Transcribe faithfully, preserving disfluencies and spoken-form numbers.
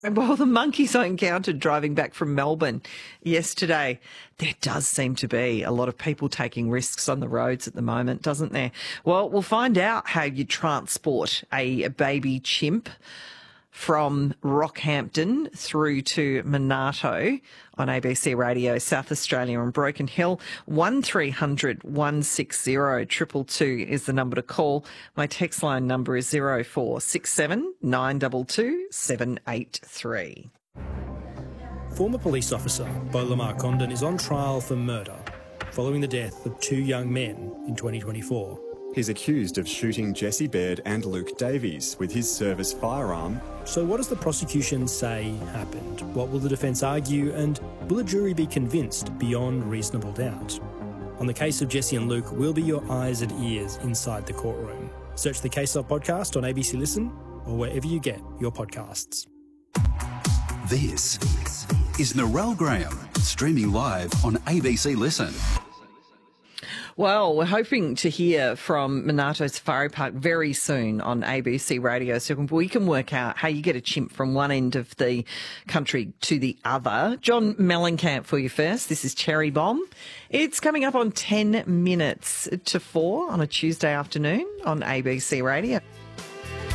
Well, the monkeys I encountered driving back from Melbourne yesterday, there does seem to be a lot of people taking risks on the roads at the moment, doesn't there? Well, we'll find out how you transport a baby chimp from Rockhampton through to Monarto on A B C Radio South Australia and Broken Hill. one three hundred one six zero two two two is the number to call. My text line number is zero four six seven nine two two seven eight three. Former police officer Beau Lamar Condon is on trial for murder following the death of two young men in twenty twenty-four. He's accused of shooting Jesse Baird and Luke Davies with his service firearm. So what does the prosecution say happened? What will the defence argue, and will a jury be convinced beyond reasonable doubt? On the case of Jesse and Luke, we'll be your eyes and ears inside the courtroom. Search the Case Up podcast on A B C Listen or wherever you get your podcasts. This is Narelle Graham, streaming live on A B C Listen. Well, we're hoping to hear from Monarto Safari Park very soon on A B C Radio, so we can work out how you get a chimp from one end of the country to the other. John Mellencamp for you first. This is Cherry Bomb. It's coming up on ten minutes to four on a Tuesday afternoon on A B C Radio.